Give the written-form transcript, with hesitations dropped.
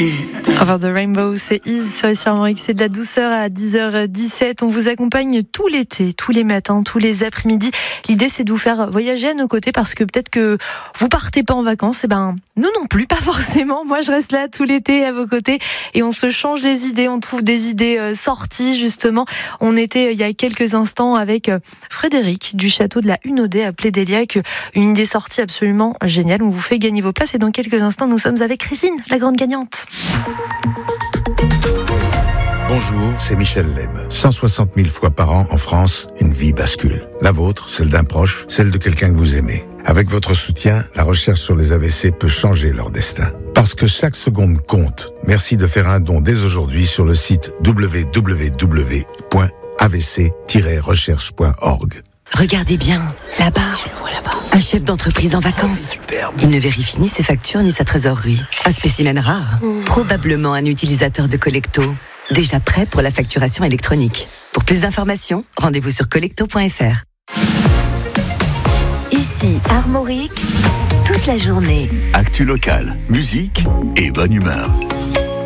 Over the Rainbow, c'est Ease sur Sûrement X, c'est de la douceur à 10h17. On vous accompagne tout l'été, tous les matins, tous les après-midi. L'idée, c'est de vous faire voyager à nos côtés parce que peut-être que vous partez pas en vacances. Nous non plus, pas forcément. Moi, je reste là tout l'été à vos côtés et on se change les idées. On trouve des idées sorties, justement. On était il y a quelques instants avec Frédéric du château de la Hunaudet à Plédéliac. Une idée sortie absolument géniale. On vous fait gagner vos places et dans quelques instants, nous sommes avec Régine, la grande gagnante. Bonjour, c'est Michel Leb. 160 000 fois par an en France, une vie bascule. La vôtre, celle d'un proche, celle de quelqu'un que vous aimez. Avec votre soutien, la recherche sur les AVC peut changer leur destin. Parce que chaque seconde compte, merci de faire un don dès aujourd'hui sur le site www.avc-recherche.org. Regardez bien, là-bas. Je le vois là-bas. Un chef d'entreprise en vacances. Superbe. Il ne vérifie ni ses factures ni sa trésorerie. Un spécimen rare. Probablement un utilisateur de Collecto. Déjà prêt pour la facturation électronique. Pour plus d'informations, rendez-vous sur collecto.fr. Ici, Armorique, toute la journée. Actu locale, musique et bonne humeur.